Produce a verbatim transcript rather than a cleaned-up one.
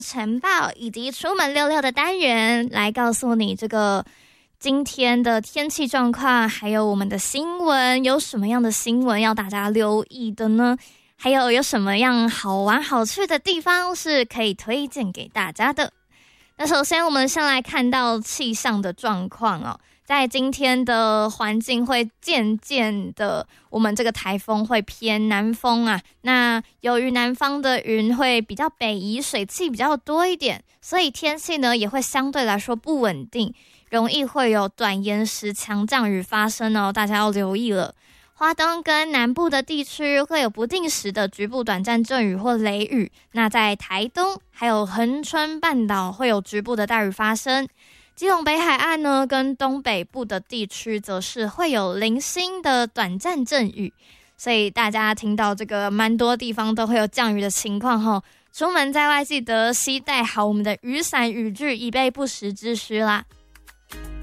晨报以及出门溜溜的单元，来告诉你这个今天的天气状况，还有我们的新闻，有什么样的新闻要大家留意的呢？还有有什么样好玩好去的地方是可以推荐给大家的？那首先我们先来看到气象的状况哦，在今天的环境会渐渐的，我们这个台风会偏南风啊。那由于南方的云会比较北移，水汽比较多一点，所以天气呢也会相对来说不稳定，容易会有短延时强降雨发生哦，大家要留意了。花东跟南部的地区会有不定时的局部短暂阵雨或雷雨，那在台东还有恒春半岛会有局部的大雨发生。基隆北海岸呢跟东北部的地区则是会有零星的短暂阵雨，所以大家听到这个蛮多地方都会有降雨的情况齁，出门在外记得携带好我们的雨伞雨具，以备不时之需啦。